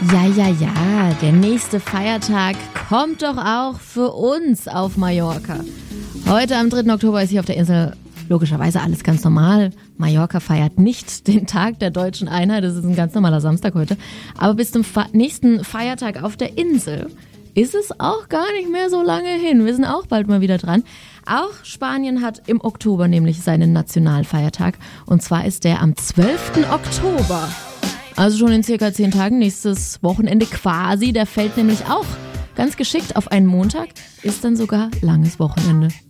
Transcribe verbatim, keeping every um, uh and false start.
Ja, ja, ja, der nächste Feiertag kommt doch auch für uns auf Mallorca. Heute am dritten Oktober ist hier auf der Insel logischerweise alles ganz normal. Mallorca feiert nicht den Tag der deutschen Einheit, das ist ein ganz normaler Samstag heute. Aber bis zum Fe- nächsten Feiertag auf der Insel ist es auch gar nicht mehr so lange hin. Wir sind auch bald mal wieder dran. Auch Spanien hat im Oktober nämlich seinen Nationalfeiertag. Und zwar ist der am zwölften Oktober. Also schon in circa zehn Tagen, nächstes Wochenende quasi. Der fällt nämlich auch ganz geschickt auf einen Montag, ist dann sogar langes Wochenende.